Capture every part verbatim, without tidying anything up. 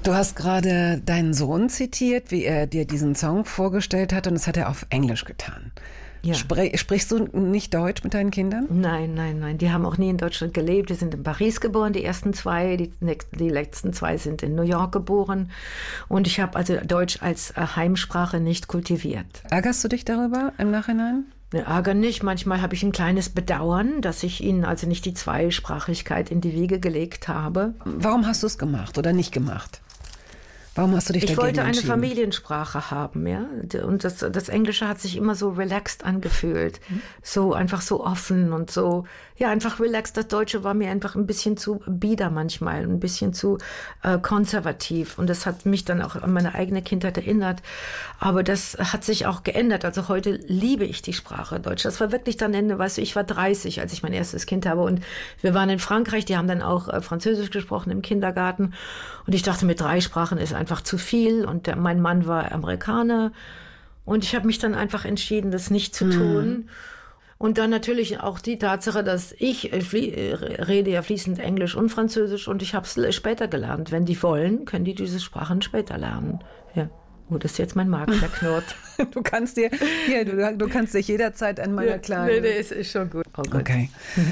Du hast gerade deinen Sohn zitiert, wie er dir diesen Song vorgestellt hat, und das hat er auf Englisch getan. Ja. Spr- sprichst du nicht Deutsch mit deinen Kindern? Nein, nein, nein. Die haben auch nie in Deutschland gelebt. Die sind in Paris geboren, die ersten zwei. Die, die letzten zwei sind in New York geboren. Und ich habe also Deutsch als Heimsprache nicht kultiviert. Ärgerst du dich darüber im Nachhinein? Ne, Ärger nicht. Manchmal habe ich ein kleines Bedauern, dass ich ihnen also nicht die Zweisprachigkeit in die Wiege gelegt habe. Warum hast du es gemacht oder nicht gemacht? Warum hast du dich dagegen Ich wollte eine entschieden? Familiensprache haben, ja. Und das, das Englische hat sich immer so relaxed angefühlt. Mhm. So einfach so offen und so, ja, einfach relaxed. Das Deutsche war mir einfach ein bisschen zu bieder manchmal, ein bisschen zu äh, konservativ. Und das hat mich dann auch an meine eigene Kindheit erinnert. Aber das hat sich auch geändert. Also heute liebe ich die Sprache Deutsch. Das war wirklich dann Ende, weißt du, ich war dreißig, als ich mein erstes Kind habe. Und wir waren in Frankreich, die haben dann auch äh, Französisch gesprochen im Kindergarten. Und ich dachte, mit drei Sprachen ist einfach zu viel. Und der, mein Mann war Amerikaner. Und ich habe mich dann einfach entschieden, das nicht zu tun. Mhm. Und dann natürlich auch die Tatsache, dass ich äh, rede ja fließend Englisch und Französisch. Und ich habe es später gelernt. Wenn die wollen, können die diese Sprachen später lernen. Ja. Oh, das ist jetzt mein Magen, der knurrt. Du kannst dir, hier, du, du kannst dich jederzeit an meiner kleinen... Nee, nee, ist, ist schon gut. Oh Gott. Okay.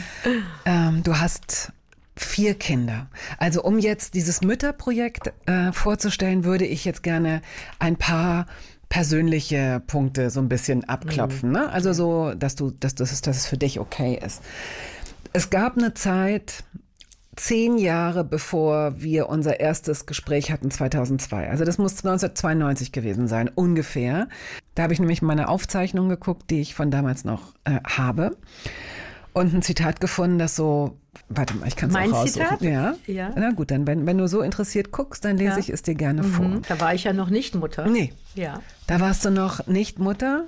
ähm, du hast vier Kinder. Also um jetzt dieses Mütterprojekt äh, vorzustellen, würde ich jetzt gerne ein paar persönliche Punkte so ein bisschen abklopfen. Mhm. Ne? Also so, dass du, dass, dass, dass es für dich okay ist. Es gab eine Zeit... Zehn Jahre bevor wir unser erstes Gespräch hatten, zweitausendzwei. Also das muss neunzehnhundertzweiundneunzig gewesen sein, ungefähr. Da habe ich nämlich meine Aufzeichnung geguckt, die ich von damals noch äh, habe. Und ein Zitat gefunden, das so, warte mal, ich kann es auch raussuchen. Mein Zitat? Ja. Ja. Na gut, dann, wenn, wenn du so interessiert guckst, dann lese ja. ich es dir gerne mhm. vor. Da war ich ja noch nicht Mutter. Nee. Ja. Da warst du noch nicht Mutter.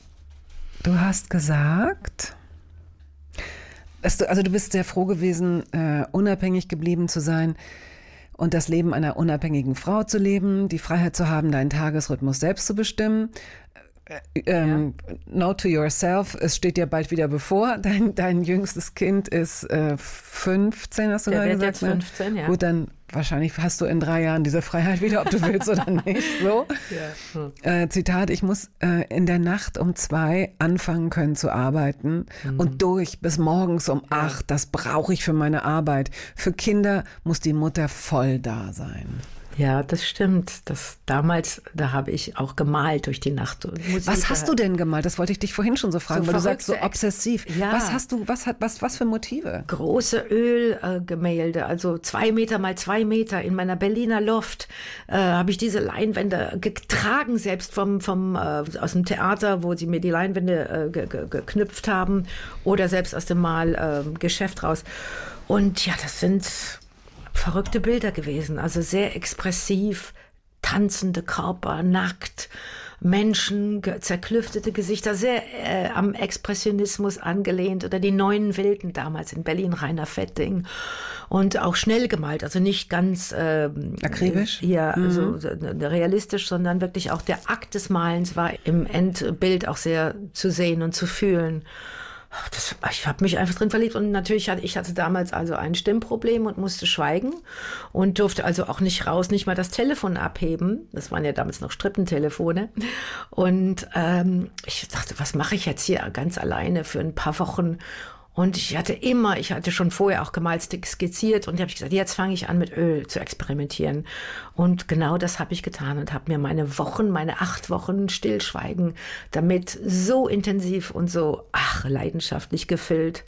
Du hast gesagt... Also du bist sehr froh gewesen, äh, unabhängig geblieben zu sein und das Leben einer unabhängigen Frau zu leben, die Freiheit zu haben, deinen Tagesrhythmus selbst zu bestimmen. Äh, ähm, ja. Note to yourself, es steht dir bald wieder bevor. Dein, dein jüngstes Kind ist äh, fünfzehn, hast du Der gerade wird gesagt? Jetzt fünfzehn, ne? ja. Gut, dann wahrscheinlich hast du in drei Jahren diese Freiheit wieder, ob du willst oder nicht. So. Ja. Hm. Äh, Zitat, ich muss äh, in der Nacht um zwei anfangen können zu arbeiten mhm. und durch bis morgens um ja. acht. Das brauche ich für meine Arbeit. Für Kinder muss die Mutter voll da sein. Ja, das stimmt. Das, damals, da habe ich auch gemalt durch die Nacht. Musik was hast du denn gemalt? Das wollte ich dich vorhin schon so fragen, so weil du sagst so obsessiv. Ja. Was hast du, was hat, was, was für Motive? Große Ölgemälde, also zwei Meter mal zwei Meter in meiner Berliner Loft äh, habe ich diese Leinwände getragen, selbst vom, vom, äh, aus dem Theater, wo sie mir die Leinwände äh, ge, ge, geknüpft haben oder selbst aus dem Malgeschäft äh, raus. Und ja, das sind verrückte Bilder gewesen, also sehr expressiv, tanzende Körper, nackt, Menschen, zerklüftete Gesichter, sehr äh, am Expressionismus angelehnt oder die neuen Wilden damals in Berlin, Rainer Fetting und auch schnell gemalt, also nicht ganz äh, akribisch, ja, mhm. so, so realistisch, sondern wirklich auch der Akt des Malens war im Endbild auch sehr zu sehen und zu fühlen. Das, ich habe mich einfach drin verliebt und natürlich hatte ich hatte damals also ein Stimmproblem und musste schweigen und durfte also auch nicht raus, nicht mal das Telefon abheben. Das waren ja damals noch Strippentelefone. Und ähm, ich dachte, was mache ich jetzt hier ganz alleine für ein paar Wochen? Und ich hatte immer, ich hatte schon vorher auch gemalt, skizziert und habe ich gesagt, jetzt fange ich an mit Öl zu experimentieren. Und genau das habe ich getan und habe mir meine Wochen, meine acht Wochen Stillschweigen damit so intensiv und so, ach, leidenschaftlich gefüllt.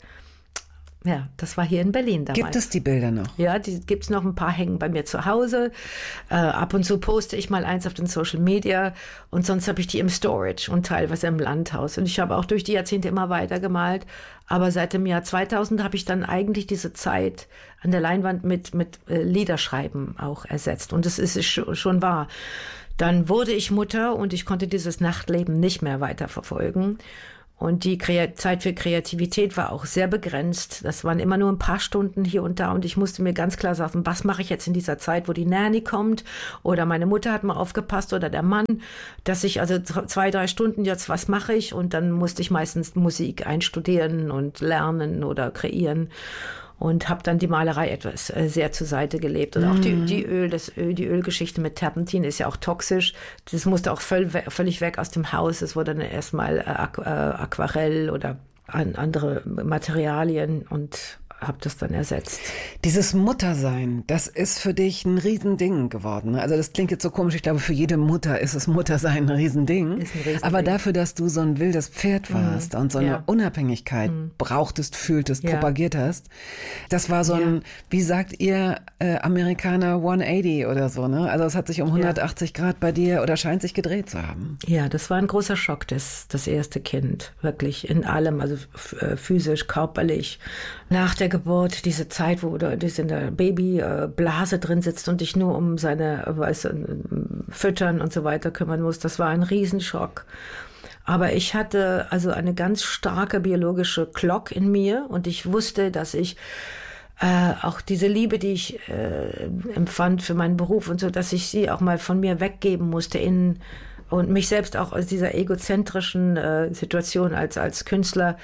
Ja, das war hier in Berlin damals. Gibt es die Bilder noch? Ja, die gibt's noch, ein paar hängen bei mir zu Hause. Äh, ab und zu poste ich mal eins auf den Social Media und sonst habe ich die im Storage und teilweise im Landhaus. Und ich habe auch durch die Jahrzehnte immer weiter gemalt. Aber seit dem Jahr zweitausend habe ich dann eigentlich diese Zeit an der Leinwand mit, mit äh, Liederschreiben auch ersetzt. Und das ist schon, schon wahr. Dann wurde ich Mutter und ich konnte dieses Nachtleben nicht mehr weiterverfolgen. Und die Zeit für Kreativität war auch sehr begrenzt. Das waren immer nur ein paar Stunden hier und da. Und ich musste mir ganz klar sagen, was mache ich jetzt in dieser Zeit, wo die Nanny kommt? Oder meine Mutter hat mal aufgepasst oder der Mann. Dass ich also zwei, drei Stunden jetzt, was mache ich? Und dann musste ich meistens Musik einstudieren und lernen oder kreieren. und habe dann die Malerei etwas äh, sehr zur Seite gelebt. Und auch die, die Öl, das Öl, die Ölgeschichte mit Terpentin ist ja auch toxisch. Das musste auch völ, völlig weg aus dem Haus. Es wurde dann erstmal äh, Aqu äh, Aquarell oder an andere Materialien und habe das dann ersetzt. Dieses Muttersein, das ist für dich ein Riesending geworden. Ne? Also das klingt jetzt so komisch, ich glaube, für jede Mutter ist das Muttersein ein Riesending. Ist ein Riesending. Aber dafür, dass du so ein wildes Pferd warst mhm. und so eine ja. Unabhängigkeit mhm. brauchtest, fühltest, ja. propagiert hast, das war so ein, ja. wie sagt ihr äh, Amerikaner, hundertachtzig oder so, ne? Also es hat sich um hundertachtzig ja. Grad bei dir oder scheint sich gedreht zu haben. Ja, das war ein großer Schock, das, das erste Kind, wirklich in allem, also physisch, körperlich. Nach der Geburt, diese Zeit, wo du in der Babyblase drin sitzt und dich nur um seine weißt, Füttern und so weiter kümmern musst, das war ein Riesenschock. Aber ich hatte also eine ganz starke biologische Clock in mir und ich wusste, dass ich äh, auch diese Liebe, die ich äh, empfand für meinen Beruf und so, dass ich sie auch mal von mir weggeben musste in und mich selbst auch aus dieser egozentrischen äh, Situation als, als Künstler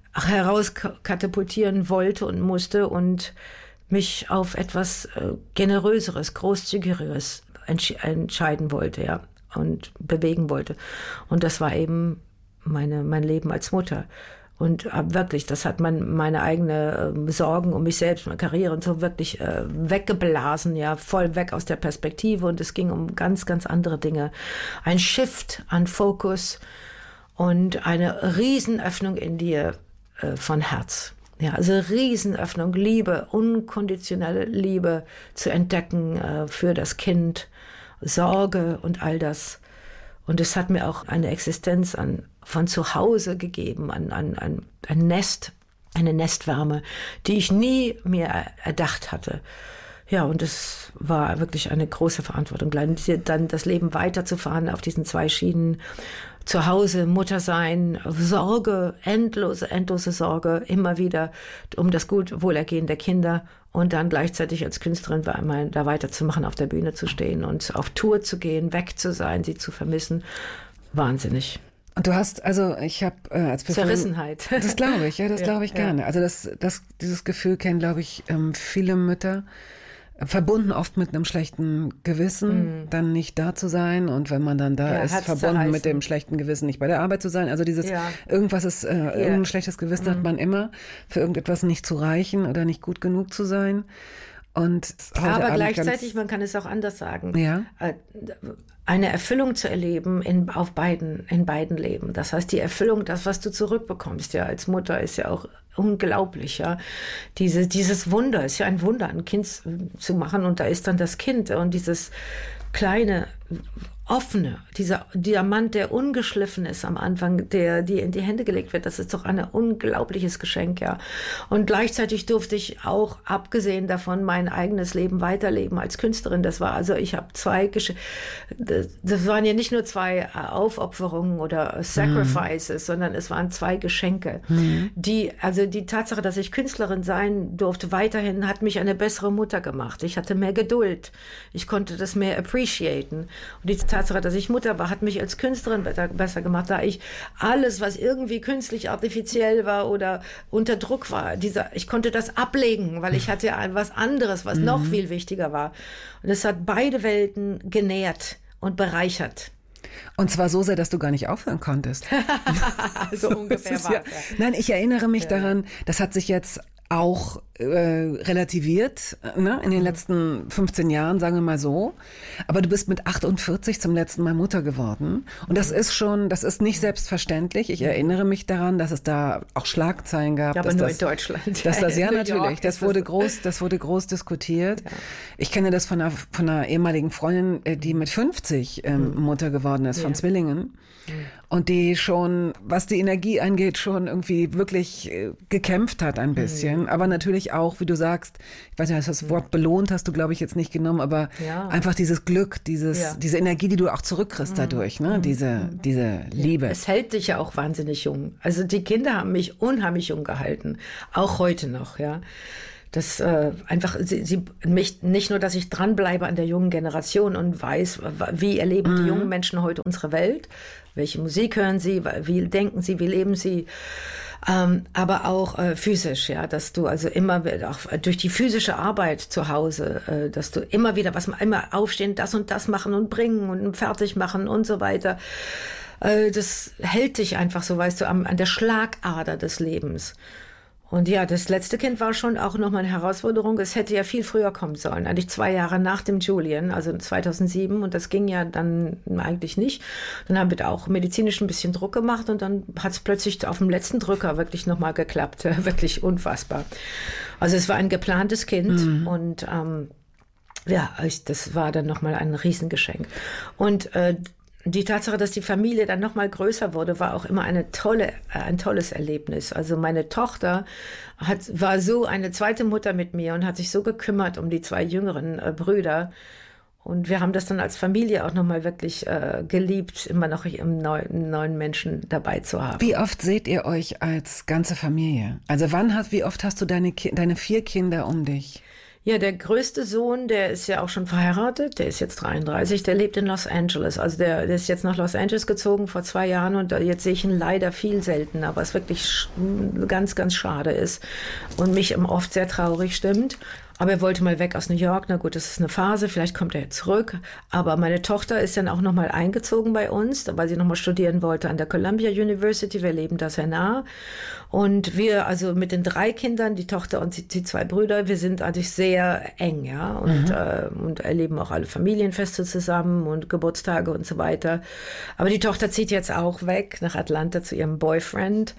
herauskatapultieren wollte und musste und mich auf etwas äh, Generöseres, Großzügigeres entsch entscheiden wollte, ja, und bewegen wollte. Und das war eben meine, mein Leben als Mutter. Und äh, wirklich, das hat man meine eigene äh, Sorgen um mich selbst, meine Karriere und so wirklich äh, weggeblasen, ja, voll weg aus der Perspektive. Und es ging um ganz, ganz andere Dinge. Ein Shift an Fokus und eine Riesenöffnung in dir, von Herz. Ja, also Riesenöffnung, Liebe, unkonditionelle Liebe zu entdecken äh, für das Kind, Sorge und all das. Und es hat mir auch eine Existenz an, von zu Hause gegeben, an, an, an ein Nest, eine Nestwärme, die ich nie mir erdacht hatte. Ja, und es war wirklich eine große Verantwortung, dann das Leben weiterzufahren auf diesen zwei Schienen. Zu Hause, Mutter sein, Sorge, endlose, endlose Sorge, immer wieder um das gut Wohlergehen der Kinder und dann gleichzeitig als Künstlerin einmal da weiterzumachen, auf der Bühne zu stehen und auf Tour zu gehen, weg zu sein, sie zu vermissen. Wahnsinnig. Und du hast, also ich habe äh, als Zerrissenheit. Das glaube ich, ja, das ja, glaube ich gerne. Ja. Also das, das, dieses Gefühl kennen, glaube ich, ähm, viele Mütter. Verbunden oft mit einem schlechten Gewissen, mm. dann nicht da zu sein und wenn man dann da ja, ist, verbunden zerreißen. Mit dem schlechten Gewissen nicht bei der Arbeit zu sein. Also dieses, ja. irgendwas ist, äh, yeah. irgendein schlechtes Gewissen mm. hat man immer, für irgendetwas nicht zu reichen oder nicht gut genug zu sein. Und aber gleichzeitig, man kann es auch anders sagen, ja. eine Erfüllung zu erleben in, auf beiden, in beiden Leben. Das heißt, die Erfüllung, das, was du zurückbekommst, ja, als Mutter ist ja auch unglaublich, ja. Diese, dieses Wunder, ist ja ein Wunder, ein Kind zu machen und da ist dann das Kind und dieses kleine, offene, dieser Diamant, der ungeschliffen ist am Anfang, der dir in die Hände gelegt wird, das ist doch ein unglaubliches Geschenk, ja. Und gleichzeitig durfte ich auch, abgesehen davon, mein eigenes Leben weiterleben als Künstlerin. Das war also, ich habe zwei Geschenke, das waren ja nicht nur zwei Aufopferungen oder Sacrifices, mhm. sondern es waren zwei Geschenke. Mhm. Die, also die Tatsache, dass ich Künstlerin sein durfte, weiterhin hat mich eine bessere Mutter gemacht. Ich hatte mehr Geduld. Ich konnte das mehr appreciaten. Und die Tatsache, dass ich Mutter war, hat mich als Künstlerin besser, besser gemacht, da ich alles, was irgendwie künstlich artifiziell war oder unter Druck war, dieser, ich konnte das ablegen, weil ich hatte ja was anderes, was mhm. noch viel wichtiger war. Und es hat beide Welten genährt und bereichert. Und zwar so sehr, dass du gar nicht aufhören konntest. So ungefähr war ja, Nein, ich erinnere mich ja. daran, das hat sich jetzt auch äh, relativiert, ne, in den letzten fünfzehn Jahren, sagen wir mal so. Aber du bist mit achtundvierzig zum letzten Mal Mutter geworden. Und das ist schon, das ist nicht selbstverständlich. Ich erinnere mich daran, dass es da auch Schlagzeilen gab. Ja, aber dass nur das, in Deutschland. Dass das, ja, natürlich. Das wurde groß, das wurde groß diskutiert. Ja. Ich kenne das von einer, von einer ehemaligen Freundin, die mit fünfzig ähm, Mutter geworden ist, von ja. Zwillingen. Und die schon, was die Energie angeht, schon irgendwie wirklich äh, gekämpft hat ein bisschen. Mhm. Aber natürlich auch, wie du sagst, ich weiß nicht, das Wort belohnt hast du, glaube ich, jetzt nicht genommen, aber ja. einfach dieses Glück, dieses, ja. diese Energie, die du auch zurückkriegst mhm. dadurch, ne? diese, diese Liebe. Es hält dich ja auch wahnsinnig jung. Also die Kinder haben mich unheimlich jung gehalten. Auch heute noch, ja. Das äh, einfach, sie, sie mich nicht nur, dass ich dranbleibe an der jungen Generation und weiß, wie erleben mhm. die jungen Menschen heute unsere Welt, welche Musik hören sie, wie denken sie, wie leben sie, Ähm, aber auch äh, physisch, ja, dass du also immer auch durch die physische Arbeit zu Hause, äh, dass du immer wieder was, immer aufstehen, das und das machen und bringen und fertig machen und so weiter. Äh, das hält dich einfach so, weißt du, am, an der Schlagader des Lebens. Und ja, das letzte Kind war schon auch nochmal eine Herausforderung. Es hätte ja viel früher kommen sollen, eigentlich zwei Jahre nach dem Julian, also zweitausendsieben. Und das ging ja dann eigentlich nicht. Dann haben wir da auch medizinisch ein bisschen Druck gemacht und dann hat es plötzlich auf dem letzten Drücker wirklich nochmal geklappt. Wirklich unfassbar. Also es war ein geplantes Kind mhm. und ähm, ja, ich, das war dann nochmal ein Riesengeschenk. Und äh, die Tatsache, dass die Familie dann noch mal größer wurde, war auch immer eine tolle, ein tolles Erlebnis. Also meine Tochter hat, war so eine zweite Mutter mit mir und hat sich so gekümmert um die zwei jüngeren äh, Brüder. Und wir haben das dann als Familie auch noch mal wirklich äh, geliebt, immer noch einen neuen, neuen Menschen dabei zu haben. Wie oft seht ihr euch als ganze Familie? Also wann hast, wie oft hast du deine, deine vier Kinder um dich? Ja, der größte Sohn, der ist ja auch schon verheiratet, der ist jetzt dreiunddreißig, der lebt in Los Angeles. Also der, der ist jetzt nach Los Angeles gezogen vor zwei Jahren und jetzt sehe ich ihn leider viel seltener, was wirklich ganz, ganz schade ist und mich oft sehr traurig stimmt. Aber er wollte mal weg aus New York. Na gut, das ist eine Phase, vielleicht kommt er jetzt zurück. Aber meine Tochter ist dann auch noch mal eingezogen bei uns, weil sie noch mal studieren wollte an der Columbia University. Wir leben da sehr nah. Und wir, also mit den drei Kindern, die Tochter und die, die zwei Brüder, wir sind eigentlich sehr eng, ja. Und, mhm. äh, und erleben auch alle Familienfeste zusammen und Geburtstage und so weiter. Aber die Tochter zieht jetzt auch weg nach Atlanta zu ihrem Boyfriend.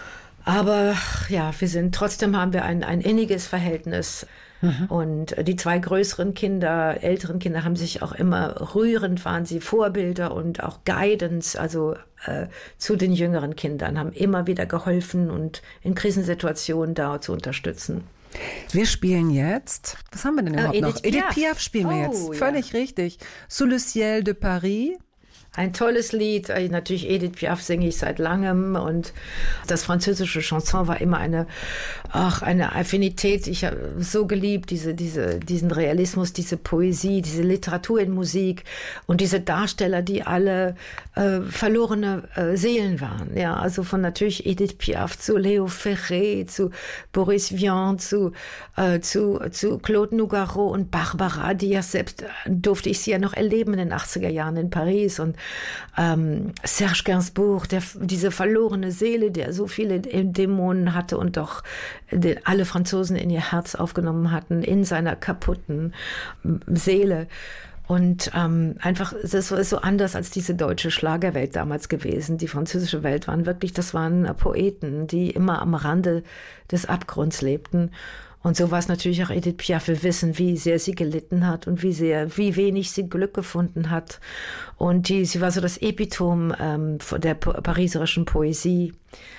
Aber ja, wir sind, trotzdem haben wir ein, ein inniges Verhältnis. Mhm. Und die zwei größeren Kinder, älteren Kinder haben sich auch immer rührend, waren sie Vorbilder und auch Guidance, also äh, zu den jüngeren Kindern, haben immer wieder geholfen und in Krisensituationen da zu unterstützen. Wir spielen jetzt, was haben wir denn überhaupt äh, noch? Edith Piaf. Edith Piaf spielen wir oh, jetzt, völlig ja. richtig. Sous le ciel de Paris. Ein tolles Lied, natürlich Edith Piaf singe ich seit langem und das französische Chanson war immer eine, ach, eine Affinität. Ich habe so geliebt, diese, diese, diesen Realismus, diese Poesie, diese Literatur in Musik und diese Darsteller, die alle äh, verlorene äh, Seelen waren. Ja, also von natürlich Edith Piaf zu Léo Ferré, zu Boris Vian, zu, äh, zu, zu Claude Nougaro und Barbara, die ja selbst, durfte ich sie ja noch erleben in den achtziger Jahren in Paris und Ähm, Serge Gainsbourg, der, diese verlorene Seele, der so viele Dämonen hatte und doch den, alle Franzosen in ihr Herz aufgenommen hatten, in seiner kaputten Seele. Und ähm, einfach, das ist so anders als diese deutsche Schlagerwelt damals gewesen. Die französische Welt waren wirklich, das waren Poeten, die immer am Rande des Abgrunds lebten. Und so war es natürlich auch Edith Piaf. Wir wissen, wie sehr sie gelitten hat und wie sehr, wie wenig sie Glück gefunden hat. Und die, sie war so das Epitom ähm, der pariserischen Poesie.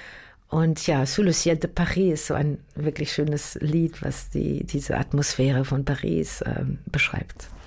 Und ja, Sous le ciel de Paris ist so ein wirklich schönes Lied, was die, diese Atmosphäre von Paris ähm, beschreibt.